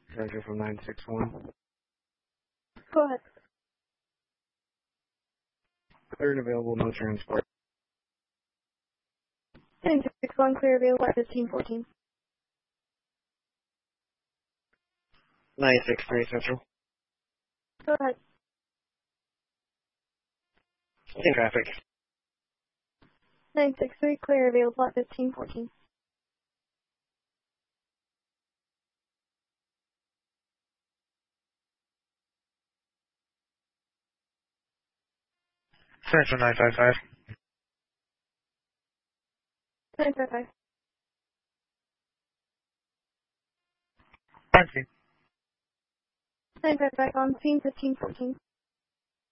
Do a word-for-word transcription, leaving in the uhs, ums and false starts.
Central from nine six one. Go ahead. Third available, no transport. nine six one, clear available at fifteen fourteen. nine six three Central. Go ahead. In traffic. nine six three, clear available at fifteen fourteen. Central nine five five. nine five five. Thank you. nine five five on scene fifteen fourteen.